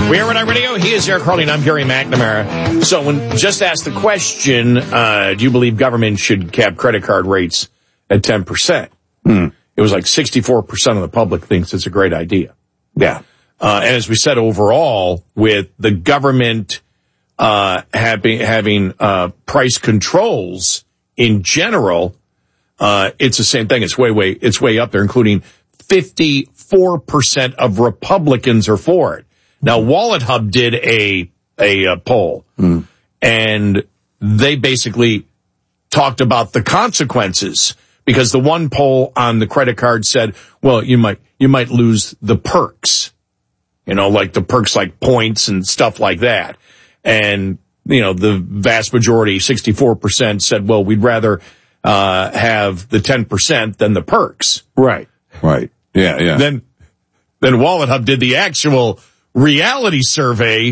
We are at iRadio. He is Eric Harley, and I'm Gary McNamara. So when just asked the question, do you believe government should cap credit card rates at 10%? It was like 64% of the public thinks it's a great idea. Yeah. And as we said, overall, with the government having price controls in general, it's the same thing. It's way up there, including 54% of Republicans are for it. Now, Wallet Hub did a poll, and they basically talked about the consequences, because the one poll on the credit card said, well, you might lose the perks, like the perks like points and stuff like that. And, the vast majority, 64%, said, well, we'd rather have the 10% than the perks. Right. Yeah. Then Wallet Hub did the actual reality survey.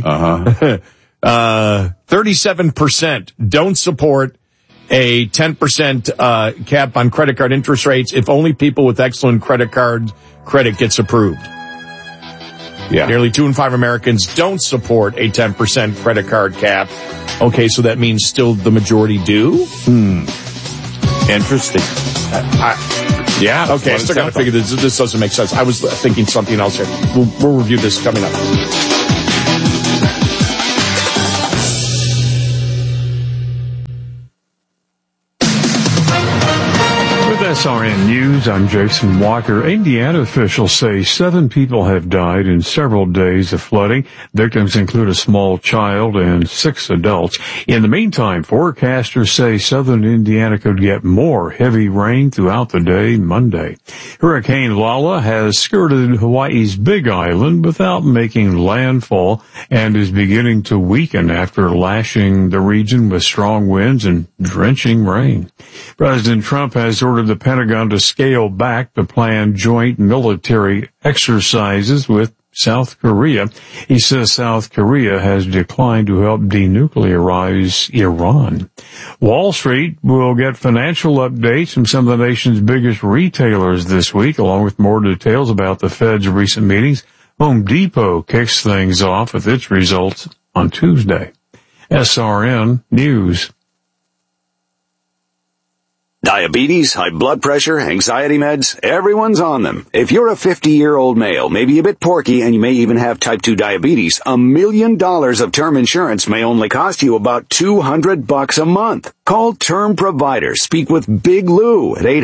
37% don't support a 10% cap on credit card interest rates if only people with excellent credit gets approved. Yeah. Nearly 2 in 5 Americans don't support a 10% credit card cap. Okay, so that means still the majority do? Interesting. Yeah. Okay, I still got to figure this doesn't make sense. I was thinking something else here. We'll review this coming up. SRN News, I'm Jason Walker. Indiana officials say 7 people have died in several days of flooding. Victims include a small child and 6 adults. In the meantime, forecasters say southern Indiana could get more heavy rain throughout the day Monday. Hurricane Lala has skirted Hawaii's Big Island without making landfall and is beginning to weaken after lashing the region with strong winds and drenching rain. President Trump has ordered the Pentagon to scale back the planned joint military exercises with South Korea. He says South Korea has declined to help denuclearize Iran. Wall Street will get financial updates from some of the nation's biggest retailers this week, along with more details about the Fed's recent meetings. Home Depot kicks things off with its results on Tuesday. SRN News. Diabetes, high blood pressure, anxiety meds, everyone's on them. If you're a 50-year-old male, maybe a bit porky, and you may even have type 2 diabetes, $1 million of term insurance may only cost you about $200 a month. Call Term Provider. Speak with Big Lou at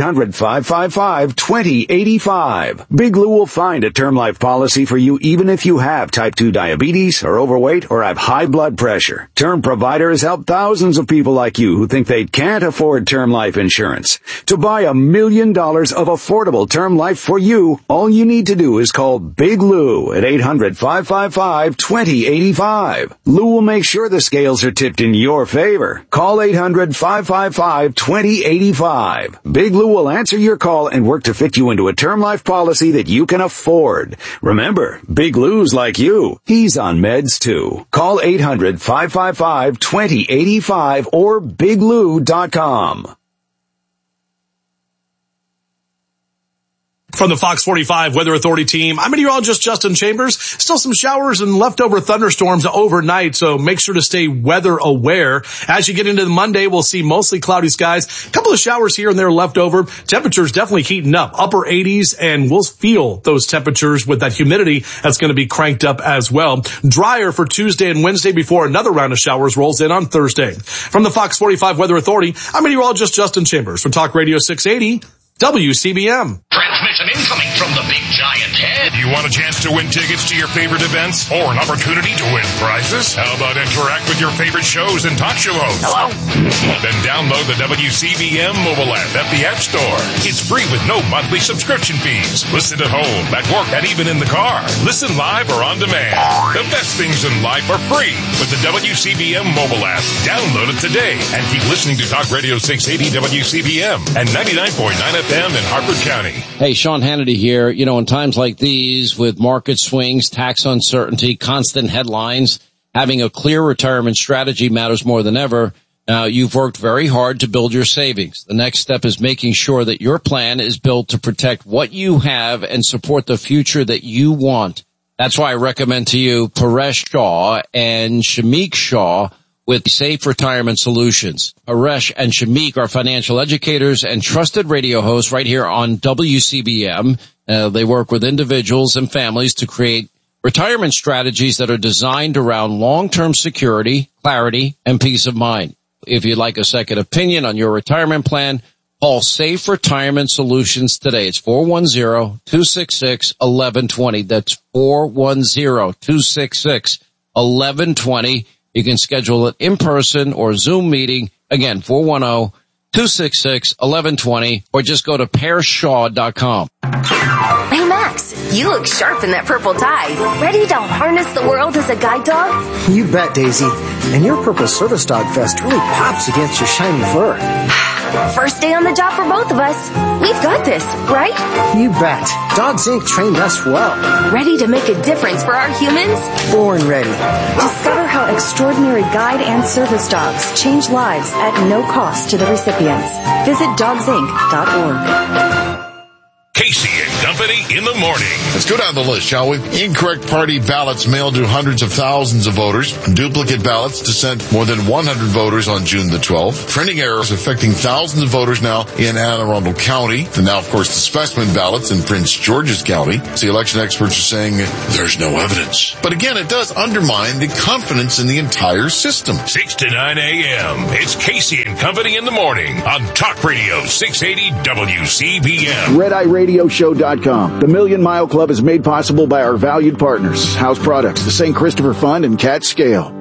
800-555-2085. Big Lou will find a term life policy for you even if you have type 2 diabetes, are overweight, or have high blood pressure. Term Provider has helped thousands of people like you who think they can't afford term life insurance. To buy $1 million of affordable term life for you, all you need to do is call Big Lou at 800-555-2085. Lou will make sure the scales are tipped in your favor. Call 800-555-2085. Big Lou will answer your call and work to fit you into a term life policy that you can afford. Remember, Big Lou's like you. He's on meds too. Call 800-555-2085 or biglou.com. From the Fox 45 Weather Authority team, I'm meteorologist Justin Chambers. Still some showers and leftover thunderstorms overnight, so make sure to stay weather aware. As you get into the Monday, we'll see mostly cloudy skies. A couple of showers here and there left over. Temperatures definitely heating up, upper 80s, and we'll feel those temperatures with that humidity that's going to be cranked up as well. Drier for Tuesday and Wednesday before another round of showers rolls in on Thursday. From the Fox 45 Weather Authority, I'm meteorologist Justin Chambers for Talk Radio 680. WCBM. Transmission incoming from the big giant head. You want a chance to win tickets to your favorite events or an opportunity to win prizes? How about interact with your favorite shows and talk show hosts? Hello? Then download the WCBM mobile app at the App Store. It's free with no monthly subscription fees. Listen at home, at work, and even in the car. Listen live or on demand. The best things in life are free with the WCBM mobile app. Download it today and keep listening to Talk Radio 680 WCBM and 99.9 FM in Harford County. Hey, Sean Hannity here. You know, in times like these, with market swings, tax uncertainty, constant headlines, having a clear retirement strategy matters more than ever. Now, you've worked very hard to build your savings. The next step is making sure that your plan is built to protect what you have and support the future that you want. That's why I recommend to you Paresh Shaw and Shamik Shaw with Safe Retirement Solutions. Paresh and Shamik are financial educators and trusted radio hosts right here on WCBM. They work with individuals and families to create retirement strategies that are designed around long-term security, clarity, and peace of mind. If you'd like a second opinion on your retirement plan, call Safe Retirement Solutions today. It's 410-266-1120. That's 410-266-1120. You can schedule it in person or Zoom meeting. Again, 410-266-1120, or just go to PairShaw.com. Hey, Max, you look sharp in that purple tie. Ready to harness the world as a guide dog? You bet, Daisy. And your purple service dog vest really pops against your shiny fur. First day on the job for both of us. We've got this, right? You bet. Dogs Inc. trained us well. Ready to make a difference for our humans? Born ready. Discover how extraordinary guide and service dogs change lives at no cost to the recipients. Visit dogsinc.org. Casey and Company in the morning. Let's go down the list, shall we? Incorrect party ballots mailed to hundreds of thousands of voters. Duplicate ballots to send more than 100 voters on June the 12th. Trending errors affecting thousands of voters now in Anne Arundel County. And now, of course, the specimen ballots in Prince George's County. The election experts are saying there's no evidence. But again, it does undermine the confidence in the entire system. 6 to 9 a.m. It's Casey and Company in the morning on Talk Radio 680 WCBM. RedEyeRadioshow.com. The Million Mile Club is made possible by our valued partners, House Products, the St. Christopher Fund, and Cat Scale.